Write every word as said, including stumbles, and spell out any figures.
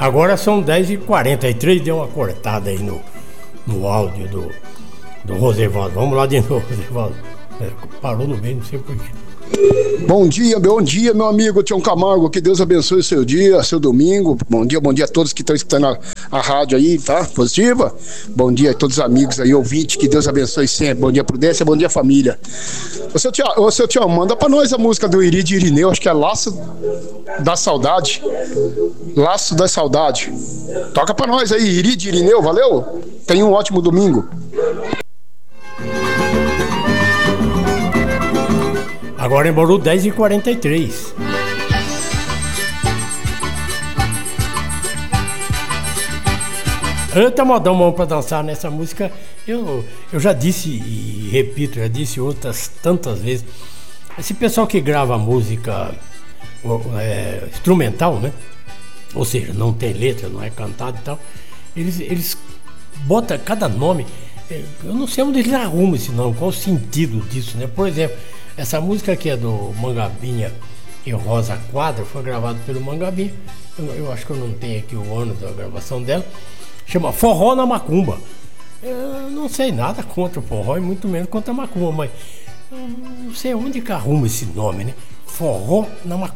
Agora são dez e quarenta e três, deu uma cortada aí no, no áudio do, do Rosevaldo. Vamos lá de novo, Rosevaldo. É, parou no meio, não sei porquê. Bom dia, bom dia, meu amigo Tião Camargo. Que Deus abençoe o seu dia, seu domingo. Bom dia, bom dia a todos que estão escutando a, a rádio aí, tá? Positiva. Bom dia a todos os amigos aí, ouvintes. Que Deus abençoe sempre. Bom dia, Prudência. Bom dia, família. Ô, seu Tião, ô, seu Tião, manda pra nós a música do Iri de Irineu. Acho que é Laço da Saudade. Laço da Saudade. Toca pra nós aí, Iri de Irineu, valeu? Tenha um ótimo domingo. Agora em Bauru, dez e quarenta e três. Eita, modão bom pra dançar nessa música. Eu, eu já disse e repito, já disse outras tantas vezes. Esse pessoal que grava música é, instrumental, né? Ou seja, não tem letra, não é cantado e tal. Eles, eles botam cada nome. Eu não sei onde eles arrumam esse nome, qual o sentido disso, né? Por exemplo, essa música aqui é do Mangabinha e Rosa Quadra, foi gravado pelo Mangabinha. Eu, eu acho que eu não tenho aqui o ano da gravação dela. Chama Forró na Macumba. Eu não sei nada contra o forró e muito menos contra a macumba, mas eu não sei onde que arruma esse nome, né? Forró na Macumba.